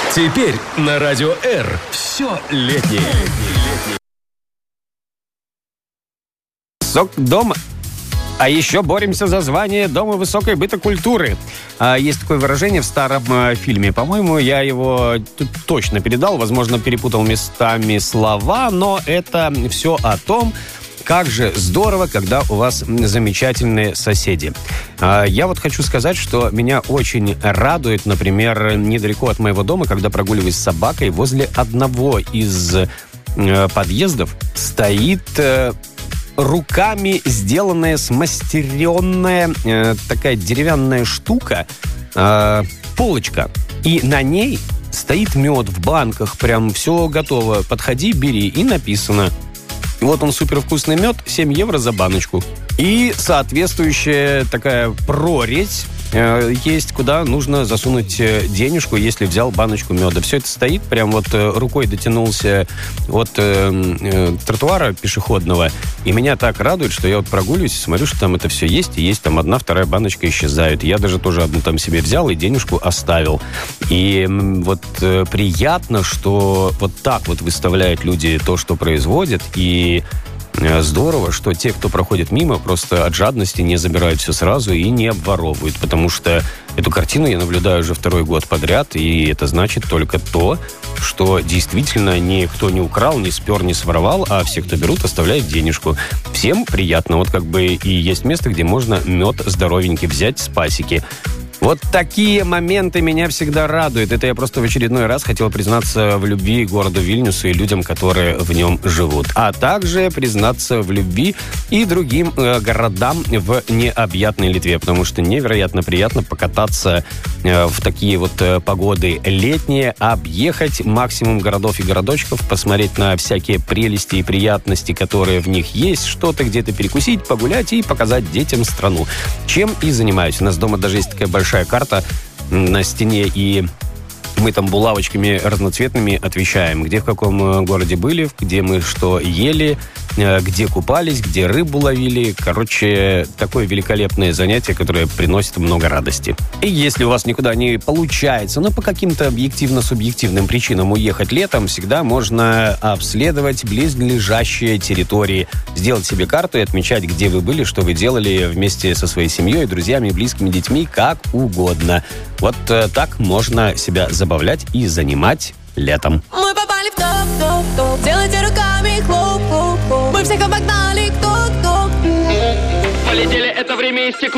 Теперь на Радио Р все летнее. Сок дома. А еще боремся за звание Дома высокой бытокультуры. Есть такое выражение в старом фильме. По-моему, я его тут точно передал. Возможно, перепутал местами слова. Но это все о том, как же здорово, когда у вас замечательные соседи. Я вот хочу сказать, что меня очень радует, например, недалеко от моего дома, когда прогуливаюсь с собакой, возле одного из подъездов стоит руками сделанная, смастеренная такая деревянная штука, полочка. И на ней стоит мед в банках, прям все готово. Подходи, бери. И написано: вот он, супервкусный мед, 7 евро за баночку. И соответствующая такая прорезь есть, куда нужно засунуть денежку, если взял баночку меда. Все это стоит, прям вот рукой дотянулся от тротуара пешеходного. И меня так радует, что я вот прогуливаюсь и смотрю, что там это все есть. И есть там 1-2 баночка исчезают. Я даже тоже одну там себе взял и денежку оставил. И вот приятно, что вот так вот выставляют люди то, что производят. И здорово, что те, кто проходит мимо, просто от жадности не забирают все сразу и не обворовывают, потому что эту картину я наблюдаю уже 2-й год подряд, и это значит только то, что действительно никто не украл, не спер, не своровал, а все, кто берут, оставляют денежку. Всем приятно. Вот как бы и есть место, где можно мед здоровенький взять с пасеки. Вот такие моменты меня всегда радуют. Это я просто в очередной раз хотел признаться в любви городу Вильнюсу и людям, которые в нем живут. А также признаться в любви и другим городам в необъятной Литве, потому что невероятно приятно покататься в такие вот погоды летние, объехать максимум городов и городочков, посмотреть на всякие прелести и приятности, которые в них есть, что-то где-то перекусить, погулять и показать детям страну. Чем и занимаюсь. У нас дома даже есть такая большая карта на стене, и мы там булавочками разноцветными отвечаем, где в каком городе были, где мы что ели, где купались, где рыбу ловили. Короче, такое великолепное занятие, которое приносит много радости. И если у вас никуда не получается, но по каким-то объективно-субъективным причинам уехать летом, всегда можно обследовать близлежащие территории, сделать себе карту и отмечать, где вы были, что вы делали вместе со своей семьей, друзьями, близкими, детьми, как угодно. Вот так можно себя забавлять и занимать летом. Мы попали в топ-топ-топ. Делайте руками хлоп-хлоп-хлоп. Мы всех обогнали, кто-кто. Полетели, это время истекло.